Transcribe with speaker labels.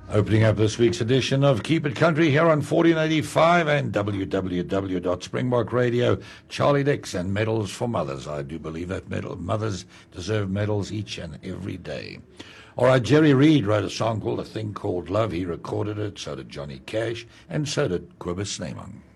Speaker 1: Opening up this week's edition of Keep It Country here on 1485 and www.springbok Radio. Charlie Dix and Medals for Mothers. I do believe that mothers deserve medals each and every day. All right, Jerry Reed wrote a song called A Thing Called Love. He recorded it, so did Johnny Cash, and so did Cobus Snyman.